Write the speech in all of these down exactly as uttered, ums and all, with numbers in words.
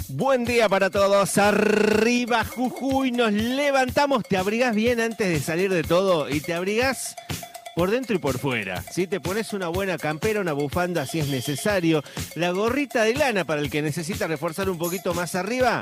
Buen día para todos, arriba Jujuy, nos levantamos, te abrigás bien antes de salir de todo y te abrigás por dentro y por fuera, ¿sí? Te pones una buena campera, una bufanda si es necesario, la gorrita de lana para el que necesita reforzar un poquito más arriba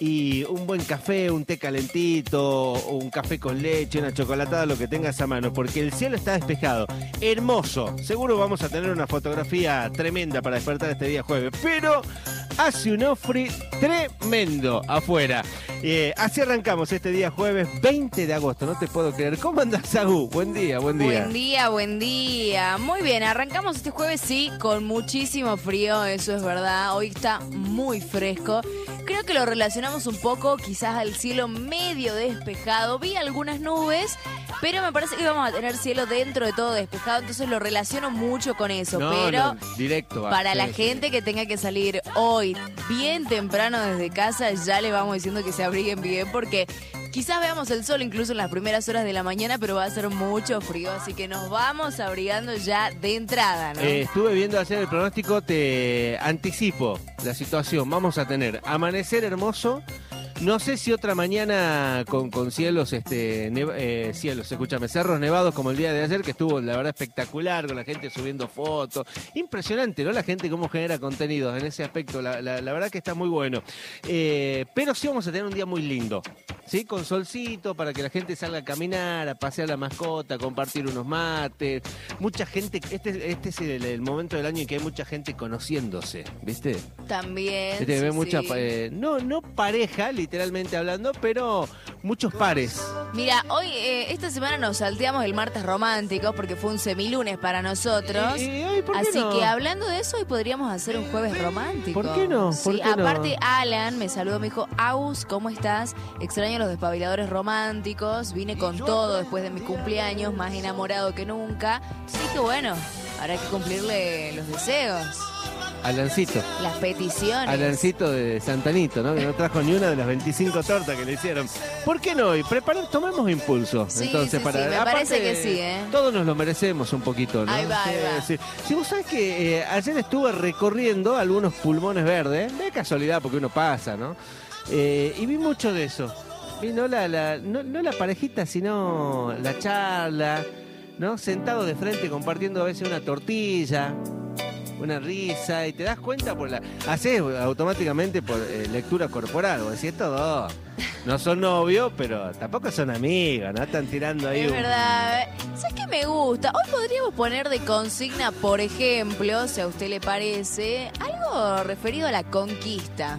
y un buen café, un té calentito, un café con leche, una chocolatada, lo que tengas a mano, porque el cielo está despejado, hermoso, seguro vamos a tener una fotografía tremenda para despertar este día jueves, pero hace un ofri tremendo afuera. Eh, así arrancamos este día jueves veinte de agosto, no te puedo creer. ¿Cómo andás, Agu? Buen día, buen día. Buen día, buen día. Muy bien, arrancamos este jueves, sí, con muchísimo frío, eso es verdad. Hoy está muy fresco. Creo que lo relacionamos un poco quizás al cielo medio despejado. Vi algunas nubes, pero me parece que vamos a tener cielo dentro de todo despejado, entonces lo relaciono mucho con eso. No, pero no, directo. Va. Para Sí, la sí. gente que tenga que salir hoy bien temprano desde casa, ya le vamos diciendo que se abriguen bien, porque quizás veamos el sol incluso en las primeras horas de la mañana, pero va a ser mucho frío, así que nos vamos abrigando ya de entrada, ¿no? Eh, estuve viendo ayer el pronóstico, te anticipo la situación. Vamos a tener amanecer hermoso. No sé si otra mañana con, con cielos, este, neva- eh, cielos, escúchame, cerros nevados como el día de ayer, que estuvo la verdad espectacular, con la gente subiendo fotos. Impresionante, ¿no? La gente cómo genera contenidos en ese aspecto, la, la, la verdad que está muy bueno. Eh, pero sí vamos a tener un día muy lindo, ¿sí? Con solcito, para que la gente salga a caminar, a pasear la mascota, a compartir unos mates. Mucha gente, este, este es el, el momento del año en que hay mucha gente conociéndose, ¿viste? También. Este, sí, ve mucha, sí. eh, no, no pareja, literalmente hablando, pero muchos pares. Mira, hoy, eh, esta semana nos salteamos el martes romántico porque fue un semilunes para nosotros. Y- y- ay, ¿por qué Así no? que hablando de eso, hoy podríamos hacer un jueves romántico. ¿Por qué no? ¿Por Sí, qué no? aparte Alan me saludó, me dijo, Aus, ¿cómo estás? Extraño los despabiladores románticos, vine con todo después de mi cumpleaños, más enamorado que nunca. Así que bueno, habrá que cumplirle los deseos, Alancito. las peticiones. Alancito de Santanito, ¿no? Que no trajo ni una de las veinticinco tortas que le hicieron. ¿Por qué no? Y preparar, tomemos impulso. Sí, entonces, sí, para sí, me aparte, parece que sí, ¿eh? Todos nos lo merecemos un poquito, ¿no? Ahí va, ahí va. Sí, sí. Si vos sabés que eh, ayer estuve recorriendo algunos pulmones verdes, de casualidad porque uno pasa, ¿no? Eh, y vi mucho de eso. Vi no la, la, no, no la parejita, sino la charla, ¿no? Sentados de frente compartiendo a veces una tortilla, una risa, y te das cuenta por la... Haces automáticamente por eh, lectura corporal, vos decís, estos dos no son novios, pero tampoco son amigos, ¿no? Están tirando ahí Es un... verdad. ¿Sabes qué me gusta? Hoy podríamos poner de consigna, por ejemplo, si a usted le parece, algo referido a la conquista.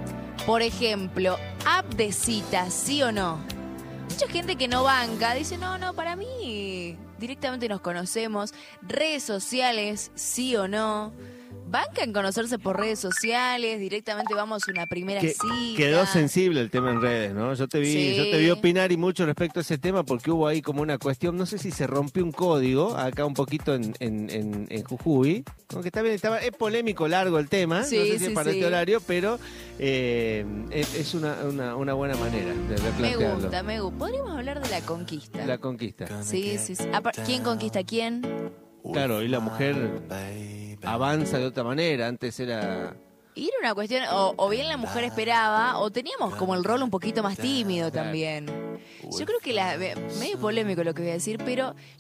Por ejemplo, app de citas, ¿sí o no? Mucha gente que no banca dice, no, no, para mí directamente nos conocemos. Redes sociales, ¿sí o no? ¿Banca en conocerse por redes sociales? Directamente vamos a una primera Que- cita. Quedó sensible el tema en redes, ¿no? Yo te vi, Sí. yo te vi opinar y mucho respecto a ese tema porque hubo ahí como una cuestión, no sé si se rompió un código acá un poquito en, en, en, en Jujuy, ¿no? Que está bien, estaba, es polémico, largo el tema, Sí, no sé si sí, es para sí. este horario, pero eh, es, es una, una, una buena manera de Me replantearlo. gusta, me gusta. Podríamos hablar de la conquista. La conquista. Sí, sí, sí. Apar- ¿Quién conquista a quién? Claro, y la mujer avanza de otra manera, antes era... Y era una cuestión, o, o bien la mujer esperaba, o teníamos como el rol un poquito más tímido también. Yo creo que la, medio polémico lo que voy a decir, pero